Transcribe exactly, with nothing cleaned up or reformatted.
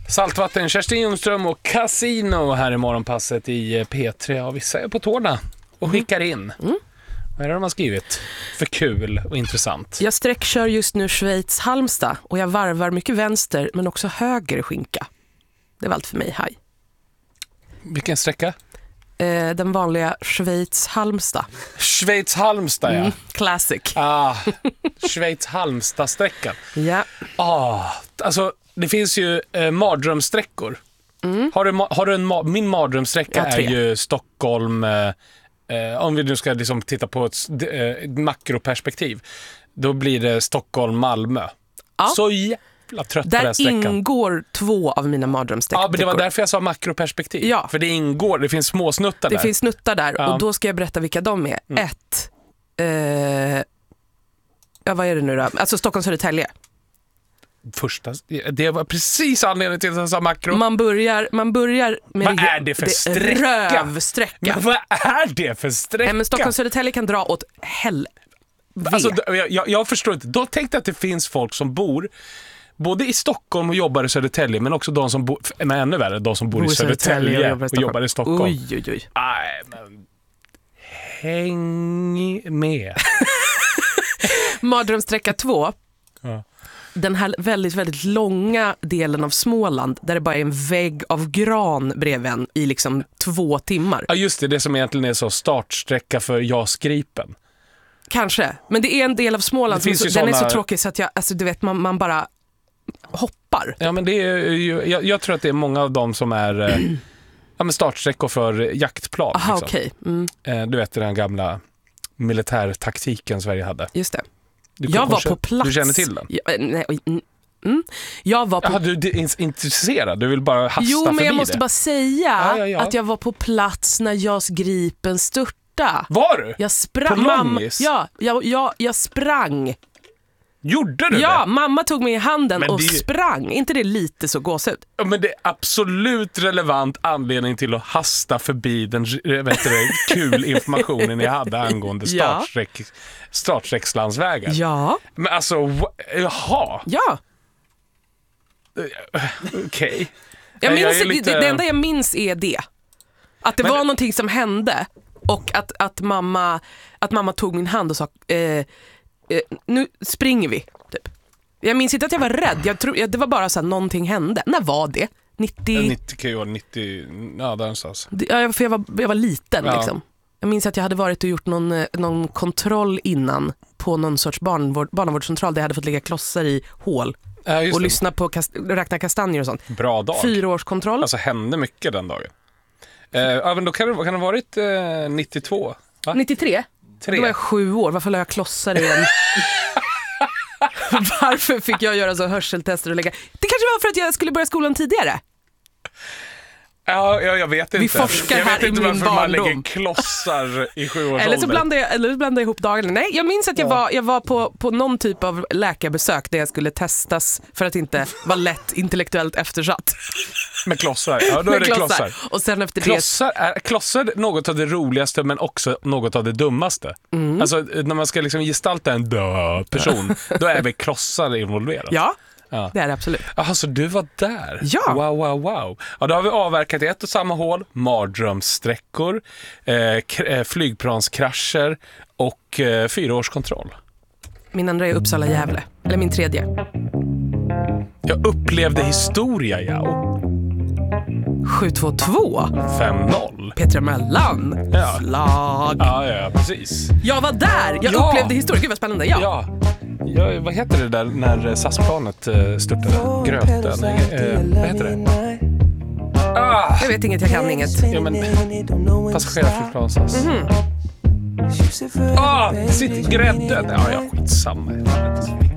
Saltvatten, Kerstin Ljungström och Casino här i morgonpasset i P tre. Ja, vissa är på tårna och skickar in. Mm. Vad är det de har skrivit? För kul och intressant. Jag sträckkör just nu Schweiz Halmstad och jag varvar mycket vänster men också höger skinka. Det var allt för mig, hej. Vilken sträcka? Eh, den vanliga Schweiz Halmstad. Schweiz Halmstad, ja. Mm, classic. Ah, Schweiz Halmstad-sträckan. Ja. Ah, alltså, det finns ju eh, mardrömssträckor. Mm. Har du, har du en ma- min mardrömssträcka är ju Stockholm... Eh, eh, om vi nu ska liksom titta på ett eh, makroperspektiv. Då blir det Stockholm-Malmö. Ja. Så jävla trött där på den sträckan. Där ingår två av mina mardrömssträckor. Ja, men det var därför jag sa makroperspektiv. Ja. För det ingår, det finns små snuttar det där. Det finns snuttar där ja. och då ska jag berätta vilka de är. Mm. Ett, eh, ja vad är det nu då? Alltså Stockholm-Södertälje. Första, det var precis anledningen till att jag sa makro. Man börjar, man börjar med vad är det för det sträcka? Rövsträcka. Men vad är det för sträcka? Nej, men Stockholm-Södertälje kan dra åt helvete. Alltså, jag, jag förstår inte. Då tänkte jag att det finns folk som bor både i Stockholm och jobbar i Södertälje, men också de som bor, men ännu värre, de som bor, bor i Södertälje, Södertälje och, jobbar och jobbar i Stockholm. Oj, oj, oj. Nej, men häng med. Mardrömssträcka två. Ja. Den här väldigt, väldigt långa delen av Småland där det bara är en vägg av gran bredvid en i liksom två timmar. Ja, just det. Det som egentligen är så startsträcka för JAS Gripen. Kanske. Men det är en del av Småland som så, den såna... är så tråkig så att jag, alltså du vet, man, man bara hoppar. Ja, men det är ju, jag, jag tror att det är många av dem som är mm. ja, men startsträckor för jaktplan. Aha, liksom. okej. Okay. Mm. Du vet den gamla militärtaktiken Sverige hade. Just det. Du, jag var på plats. Du känner till den? Ja, nej, mm. Jag var på... Jaha, du är intresserad? Du vill bara hasta förbi det? Jo, men jag måste det. bara säga ja, ja, ja. att jag var på plats när JAS Gripen störtade. Var du? Jag sprang. På Långis? Ja, jag, jag, jag sprang. Gjorde du ja, det? Ja, mamma tog mig i handen men och det... sprang. Inte det lite så gåsut? Ja, men det är absolut relevant anledning till att hasta förbi den vet du, kul informationen jag hade angående startsträck, ja. startsträckslandsvägar. Ja. Men alltså, jaha. Ja. Okej. Okay. Jag minns, jag lite... det, det enda jag minns är det. Att det men... var någonting som hände och att, att, mamma, att mamma tog min hand och sa... Eh, nu springer vi typ. Jag minns inte att jag var rädd. Jag tror det var bara så här, någonting hände. När var det? nittio nittio kan ju vara nittio. Ja, där någonstans. Ja, för jag var jag var liten ja. liksom. Jag minns att jag hade varit och gjort någon någon kontroll innan på någon sorts barnvård, barnavårdscentral där jag hade fått lägga klossar i hål ja, och det. lyssna på kast, räkna kastanjer och sånt. Bra dag. Fyraårskontroll. Alltså hände mycket den dagen. Eh, ja, men då kan det kan det ha varit eh, nittiotvå. Va? nittiotre. Tre. Då var jag sju år. Varför la jag klossar i en? Varför fick jag göra så hörseltester och lägga? Det kanske var för att jag skulle börja skolan tidigare. Ja, jag, jag vet inte. Vi forskar jag här vet inte i min varför man barndom. lägger klossar i sju års eller så ålder. blandar jag, eller så blandar jag ihop dagarna. Nej, jag minns att jag ja. var, jag var på, på någon typ av läkarbesök där jag skulle testas för att inte vara lätt intellektuellt eftersatt. Med klossar, ja då är det klossar. klossar. Och sen efter klossar, det... är klossar något av det roligaste men också något av det dummaste. Mm. Alltså när man ska liksom gestalta en död person, då är väl klossar involverat. Ja. Ja. Det är det absolut. Jaha, så du var där? Ja. Wow, wow, wow. Ja, då har vi avverkat ett och samma hål, mardrömssträckor, eh, k- flygplanskrascher och eh, fyraårskontroll. Min andra är Uppsala-Gävle. Eller min tredje. Jag upplevde historia, ja. sju två två. fem noll. Petra Mellan. Ja. Slag. Ja, ja, precis. Jag var där. Jag ja. upplevde historia. Gud vad spännande. Ja. Ja. Ja, vad heter det där när S A S-planet störtade? Gröten? Eh, vad heter det? Ah. Jag vet inget, jag kan inget. Ja, men passagerarflygplan S A S. Mm-hmm. Ah, sitt grädden. Ja, ja, skitsamma.